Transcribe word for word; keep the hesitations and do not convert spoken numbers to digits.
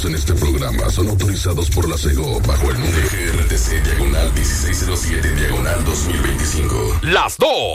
emitidos en este programa son autorizados por la SEGO bajo el número G R T C diagonal dieciséis cero siete diagonal dos mil veinticinco. Las dos